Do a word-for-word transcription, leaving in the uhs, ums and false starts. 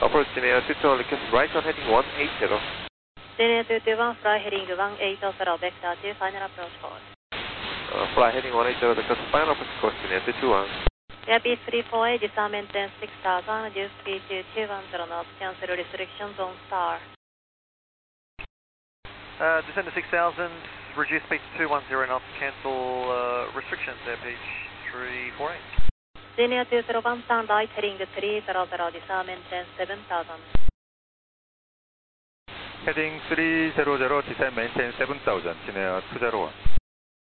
Approach Senior two two one, request right on heading one eight zero. Senior two two one, fly heading one eight zero, vector two, final approach course. Uh, fly heading one eight zero, request final approach course Senior two two one. Airbus three four eight, disarm maintain six thousand, reduce speed to two one zero knots, cancel restrictions on star. Uh, descend to six thousand, reduce speed to two one zero knots, cancel uh, restrictions, Airbus three four eight. Senior two zero one, turn right heading three zero zero, disarm maintain seven thousand. Heading three zero zero, descend maintain seven thousand, Senior two zero one.